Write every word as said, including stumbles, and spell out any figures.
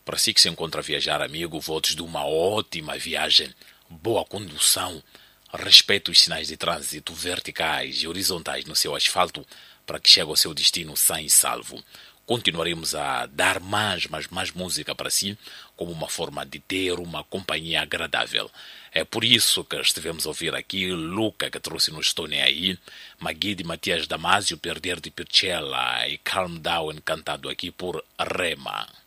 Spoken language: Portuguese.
Para si que se encontra a viajar, amigo, votos de uma ótima viagem, boa condução, respeite os sinais de trânsito verticais e horizontais no seu asfalto para que chegue ao seu destino sã e salvo. Continuaremos a dar mais, mais, mais música para si, como uma forma de ter uma companhia agradável. É por isso que estivemos a ouvir aqui Luca, que trouxe-nos Estou Nem Aí, Magui de Matias Damasio, Perder de Pircella e Calm Down, cantado aqui por Rema.